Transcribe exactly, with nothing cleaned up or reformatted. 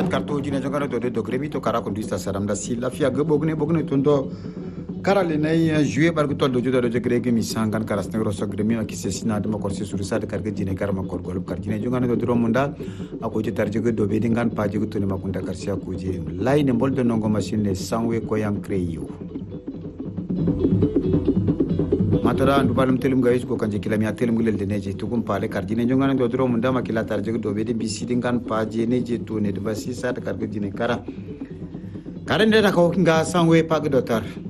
kat karto jine jongana to do gremi to kara conduista saram da sila fia go bogne bogne tondo kara le nay jouer bar ko to do do do gregi mi sangan kara snegro so gremi ki se sina de makor se suru sa de karge jine kar makor gol kar jine jongana do do munda ako je tarje go do be dingan pa je go to ne makunda kar sia ko je lay ne bol do nongo machine sanwe ko yang creyo matara andu balum telum gayis ko kanje kilami atelum gulel de neje tugum pale kardine jongana do dro munda makila tarje do be de bisi dingan pa je neje to ne de basi sa de karge jine kara karen de ko nga sanwe pag dotar